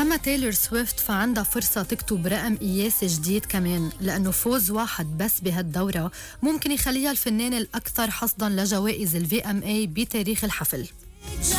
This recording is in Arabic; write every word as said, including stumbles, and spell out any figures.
أما تايلور سويفت فعندها فرصة تكتب رقم قياسي جديد كمان، لأنه فوز واحد بس بهالدورة ممكن يخليها الفنانة الأكثر حصداً لجوائز الفي ام اي بتاريخ الحفل.